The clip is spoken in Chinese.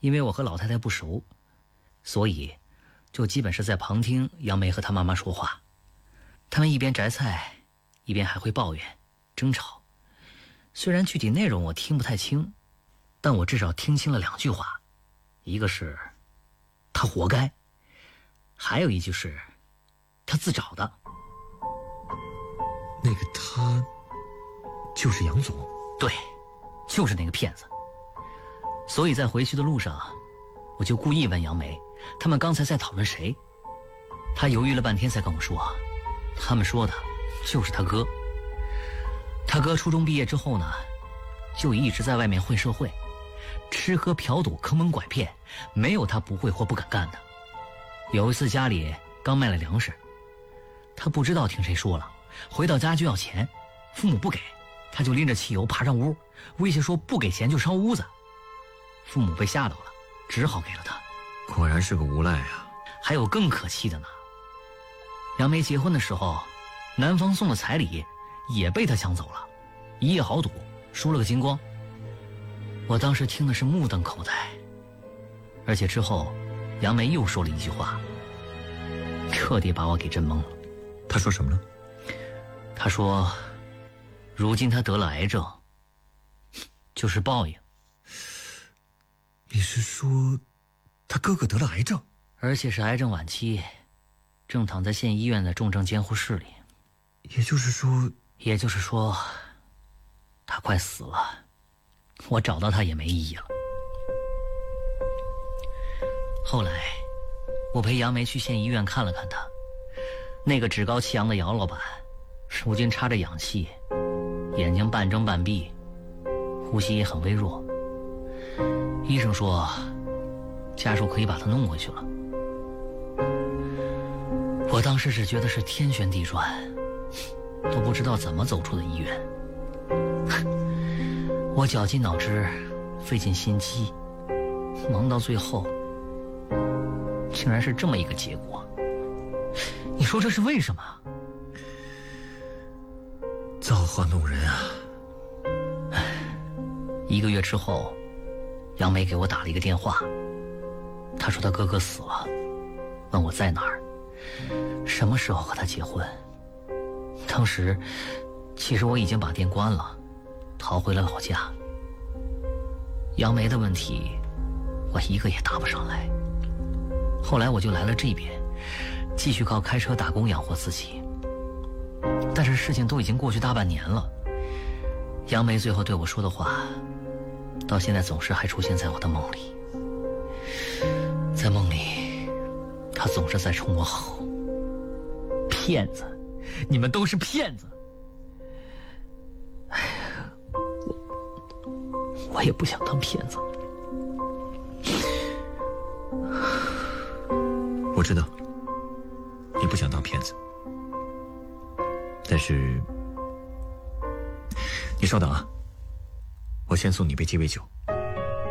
因为我和老太太不熟，所以就基本是在旁听杨梅和她妈妈说话。他们一边摘菜，一边还会抱怨、争吵。虽然具体内容我听不太清，但我至少听清了2句话，一个是他活该，还有一句是他自找的。 那个他就是杨总？ 对，就是那个骗子。所以在回去的路上，我就故意问杨梅他们刚才在讨论谁。他犹豫了半天才跟我说，他们说的就是他哥。他哥初中毕业之后呢，就一直在外面混社会，吃喝嫖赌坑蒙拐骗，没有他不会或不敢干的。有一次家里刚卖了粮食，他不知道听谁说了，回到家就要钱，父母不给，他就拎着汽油爬上屋，威胁说不给钱就烧屋子。父母被吓到了，只好给了他。 果然是个无赖啊！ 还有更可气的呢，杨梅结婚的时候，男方送的彩礼也被他抢走了，一夜豪赌输了个精光。我当时听的是目瞪口呆，而且之后杨梅又说了一句话，彻底把我给震懵了。 他说什么了？ 他说如今他得了癌症，就是报应。 你是说他哥哥得了癌症？ 而且是癌症晚期，正躺在县医院的重症监护室里。 也就是说他快死了，我找到他也没意义了。后来我陪杨梅去县医院看了看他，那个趾高气扬的姚老板如今插着氧气，眼睛半睁半闭，呼吸也很微弱。医生说家属可以把他弄回去了。我当时只觉得是天旋地转，都不知道怎么走出的医院。我绞尽脑汁，费尽心机，忙到最后竟然是这么一个结果。你说这是为什么？ 造化弄人啊 ！1个月之后，杨梅给我打了一个电话，她说她哥哥死了，问我在哪儿，什么时候和他结婚。当时其实我已经把店关了，逃回了老家。杨梅的问题我一个也答不上来。后来我就来了这边，继续靠开车打工养活自己。但是事情都已经过去大半年了，杨梅最后对我说的话到现在总是还出现在我的梦里。在梦里她总是在冲我吼，骗子，你们都是骗子。哎呀，我也不想当骗子。 我知道你不想当骗子，但是你稍等啊，我先送你杯鸡尾酒。